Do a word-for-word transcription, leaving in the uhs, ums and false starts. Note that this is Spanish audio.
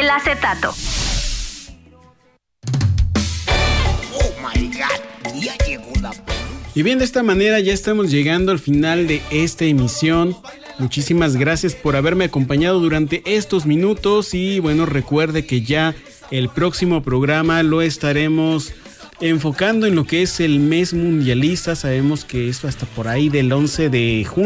el acetato. Oh my God, ya llegó la... Y bien, de esta manera ya estamos llegando al final de esta emisión. Muchísimas gracias por haberme acompañado durante estos minutos y bueno, recuerde que ya el próximo programa lo estaremos enfocando en lo que es el mes mundialista. Sabemos que es hasta por ahí del once de junio.